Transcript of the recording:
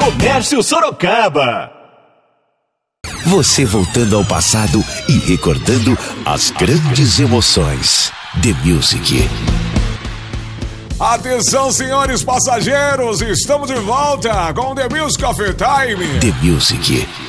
Comércio Sorocaba. Você voltando ao passado e recordando as grandes emoções. The Music. Atenção, senhores passageiros, estamos de volta com The Music of Time. The Music.